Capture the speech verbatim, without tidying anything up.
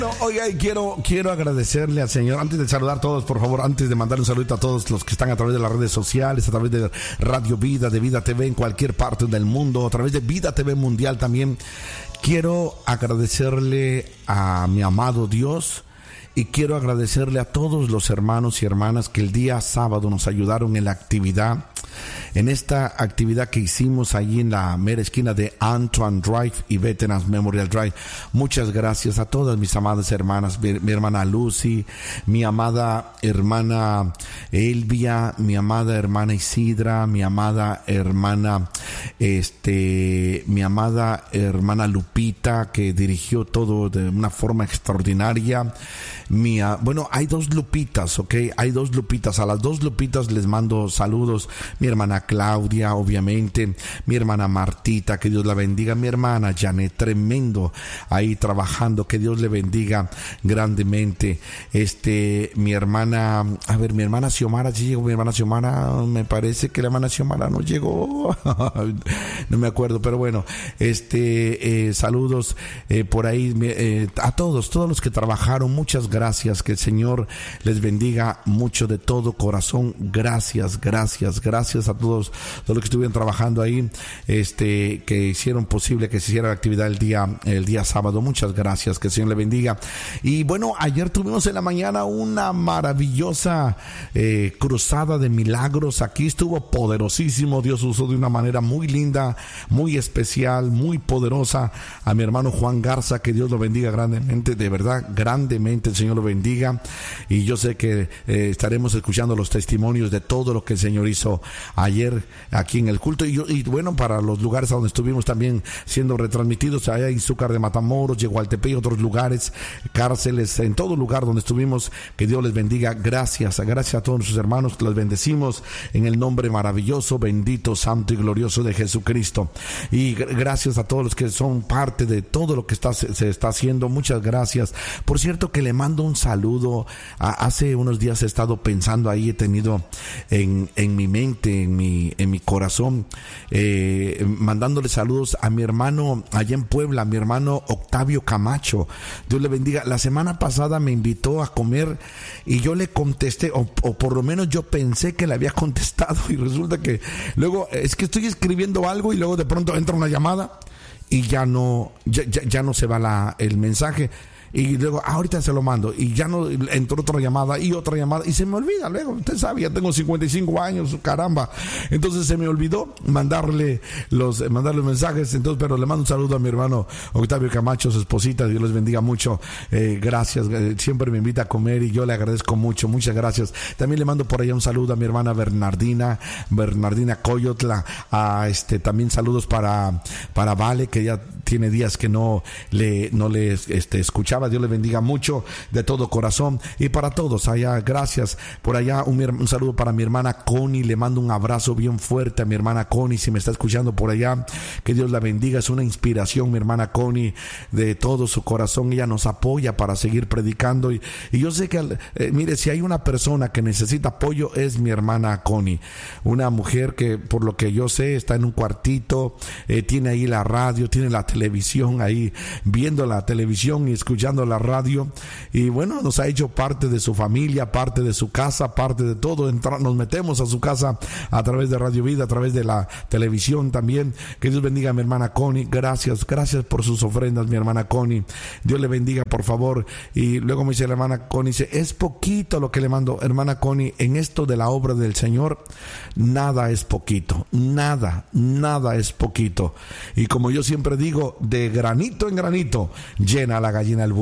No, oiga, y quiero, quiero agradecerle al Señor, antes de saludar a todos, por favor, antes de mandar un saludito a todos los que están a través de las redes sociales, a través de Radio Vida, de Vida T V en cualquier parte del mundo, a través de Vida T V Mundial también, quiero agradecerle a mi amado Dios. Y quiero agradecerle a todos los hermanos y hermanas que el día sábado nos ayudaron en la actividad, en esta actividad que hicimos allí en la mera esquina de Antoine Drive y Veterans Memorial Drive. Muchas gracias a todas mis amadas hermanas, mi, mi hermana Lucy, mi amada hermana Elvia, mi amada hermana Isidra, mi amada hermana, este, mi amada hermana Lupita, que dirigió todo de una forma extraordinaria. Mía, bueno, hay dos Lupitas, ok, hay dos Lupitas, a las dos Lupitas les mando saludos, mi hermana Claudia, obviamente, mi hermana Martita, que Dios la bendiga, mi hermana Janet, tremendo, ahí trabajando, que Dios le bendiga grandemente, este, mi hermana, a ver, mi hermana Xiomara, sí llegó mi hermana Xiomara, me parece que la hermana Xiomara no llegó, no me acuerdo, pero bueno, este, eh, saludos eh, por ahí, eh, a todos, todos los que trabajaron, muchas gracias. Gracias, que el Señor les bendiga mucho de todo corazón. Gracias, gracias, gracias a todos, todos los que estuvieron trabajando ahí, este, que hicieron posible que se hiciera la actividad el día, el día sábado. Muchas gracias, que el Señor les bendiga. Y bueno, ayer tuvimos en la mañana una maravillosa eh, cruzada de milagros. Aquí estuvo poderosísimo. Dios usó de una manera muy linda, muy especial, muy poderosa a mi hermano Juan Garza. Que Dios lo bendiga grandemente, de verdad, grandemente. El Señor lo bendiga, y yo sé que eh, estaremos escuchando los testimonios de todo lo que el Señor hizo ayer aquí en el culto, y, yo, y bueno, para los lugares a donde estuvimos también siendo retransmitidos, allá en Izúcar de Matamoros, Yegualtepec y otros lugares, cárceles, en todo lugar donde estuvimos. Que Dios les bendiga. Gracias, gracias a todos nuestros hermanos, que los bendecimos en el nombre maravilloso, bendito, santo y glorioso de Jesucristo. Y gracias a todos los que son parte de todo lo que está, se, se está haciendo. Muchas gracias. Por cierto, que le mando un saludo. Hace unos días he estado pensando ahí, he tenido en, en mi mente, en mi, en mi corazón, eh, mandándole saludos a mi hermano allá en Puebla, a mi hermano Octavio Camacho. Dios le bendiga. La semana pasada me invitó a comer y yo le contesté, o, o por lo menos yo pensé que le había contestado, y resulta que luego es que estoy escribiendo algo y luego de pronto entra una llamada y ya no, ya, ya, ya no se va la, el mensaje. Y luego, ah, ahorita se lo mando, y ya no, entró otra llamada y otra llamada, y se me olvida luego. Usted sabe, ya tengo cincuenta y cinco años, caramba. Entonces se me olvidó mandarle los, mandarle los mensajes. Entonces, pero le mando un saludo a mi hermano Octavio Camacho, su esposita. Dios les bendiga mucho. Eh, gracias. Eh, siempre me invita a comer y yo le agradezco mucho. Muchas gracias. También le mando por allá un saludo a mi hermana Bernardina, Bernardina Coyotla. A este, también saludos para, para Vale, que ya tiene días que no le, no le este, escuchaba. Dios le bendiga mucho de todo corazón. Y para todos allá, gracias. Por allá un, un saludo para mi hermana Connie. Le mando un abrazo bien fuerte a mi hermana Connie, si me está escuchando por allá. Que Dios la bendiga. Es una inspiración mi hermana Connie, de todo su corazón. Ella nos apoya para seguir predicando, y, y yo sé que eh, mire, si hay una persona que necesita apoyo, es mi hermana Connie. Una mujer que, por lo que yo sé, está en un cuartito, eh, tiene ahí la radio, tiene la televisión ahí, viendo la televisión y escuchando la radio, y bueno, nos ha hecho parte de su familia, parte de su casa, parte de todo. Entra, nos metemos a su casa a través de Radio Vida, a través de la televisión también. Que Dios bendiga a mi hermana Connie. Gracias, gracias por sus ofrendas, mi hermana Connie. Dios le bendiga, por favor. Y luego me dice la hermana Connie, dice, es poquito lo que le mando. Hermana Connie, en esto de la obra del Señor, nada es poquito, nada, nada es poquito. Y como yo siempre digo, de granito en granito llena la gallina el